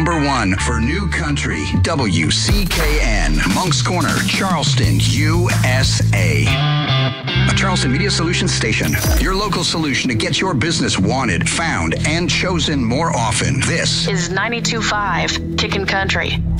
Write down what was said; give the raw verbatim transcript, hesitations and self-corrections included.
number one for New Country, W C K N, Moncks Corner, Charleston, U S A. A Charleston Media Solutions station, your local solution to get your business wanted, found, and chosen more often. This is ninety-two point five Kickin' Country.